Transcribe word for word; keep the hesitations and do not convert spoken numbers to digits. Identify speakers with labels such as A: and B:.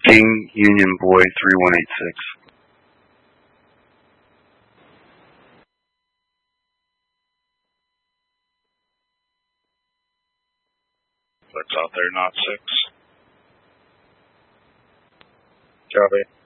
A: King Union Boy three one eight six.
B: That's out there, not six.
C: Copy.